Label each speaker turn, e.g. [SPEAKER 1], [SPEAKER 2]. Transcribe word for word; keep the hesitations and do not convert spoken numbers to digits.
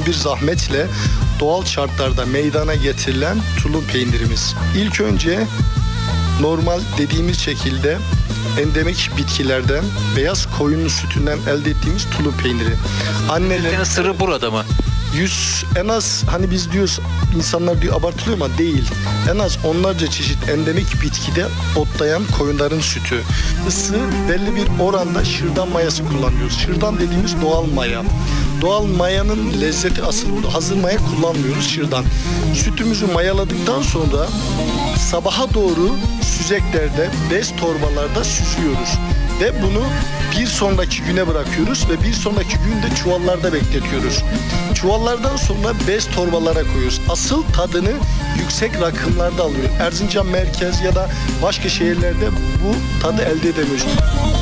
[SPEAKER 1] bin bir zahmetle doğal şartlarda meydana getirilen tulum peynirimiz. İlk önce normal dediğimiz şekilde endemik bitkilerden beyaz koyunun sütünden elde ettiğimiz tulum peyniri. Anneler
[SPEAKER 2] Yani sırrı burada mı?
[SPEAKER 1] yüz en az hani biz diyoruz insanlar diyor abartılıyor ama değil. En az onlarca çeşit endemik bitkide otlayan koyunların sütü. Isı belli bir oranda şırdan mayası kullanıyoruz. Şırdan dediğimiz doğal maya. Doğal mayanın lezzeti asıl burada. Hazır maya kullanmıyoruz şırdan. Sütümüzü mayaladıktan sonra sabaha doğru süzeklerde, bez torbalarda süzüyoruz. Ve bunu bir sonraki güne bırakıyoruz ve bir sonraki günde çuvallarda bekletiyoruz. Çuvallardan sonra bez torbalara koyuyoruz. Asıl tadını yüksek rakımlarda alıyor. Erzincan merkez ya da başka şehirlerde bu tadı elde edemiyoruz.